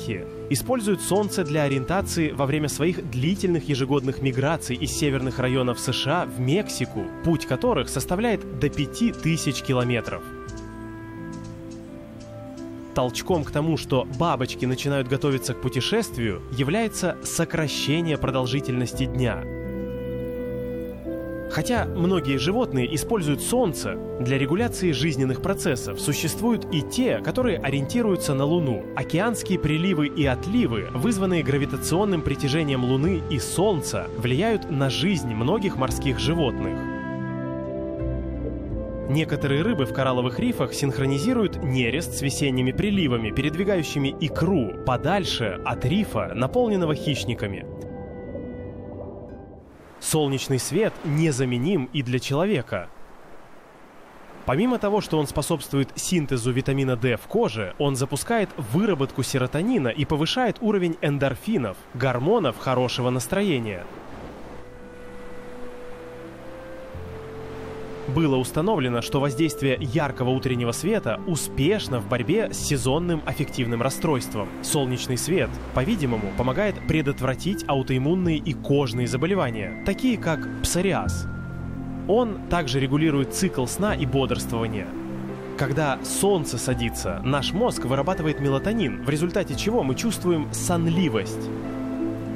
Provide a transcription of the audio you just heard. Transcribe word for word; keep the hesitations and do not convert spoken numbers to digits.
черепахи используют солнце для ориентации во время своих длительных ежегодных миграций из северных районов США в Мексику, путь которых составляет до пяти тысяч километров. Толчком к тому, что бабочки начинают готовиться к путешествию, является сокращение продолжительности дня. Хотя многие животные используют солнце для регуляции жизненных процессов, существуют и те, которые ориентируются на Луну. Океанские приливы и отливы, вызванные гравитационным притяжением Луны и Солнца, влияют на жизнь многих морских животных. Некоторые рыбы в коралловых рифах синхронизируют нерест с весенними приливами, передвигающими икру подальше от рифа, наполненного хищниками. Солнечный свет незаменим и для человека. Помимо того, что он способствует синтезу витамина дэ в коже, он запускает выработку серотонина и повышает уровень эндорфинов, гормонов хорошего настроения. Было установлено, что воздействие яркого утреннего света успешно в борьбе с сезонным аффективным расстройством. Солнечный свет, по-видимому, помогает предотвратить аутоиммунные и кожные заболевания, такие как псориаз. Он также регулирует цикл сна и бодрствования. Когда солнце садится, наш мозг вырабатывает мелатонин, в результате чего мы чувствуем сонливость.